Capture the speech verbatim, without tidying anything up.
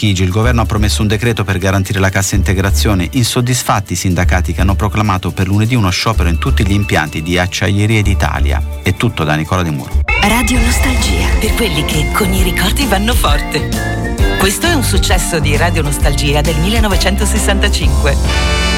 Chigi, il governo ha promesso un decreto per garantire la cassa integrazione. Insoddisfatti i sindacati che hanno proclamato per lunedì uno sciopero in tutti gli impianti di Acciaierie d'Italia. È tutto da Nicola De Muro. Radio Nostalgia, per quelli che con i ricordi vanno forte. Questo è un successo di Radio Nostalgia del millenovecentosessantacinque.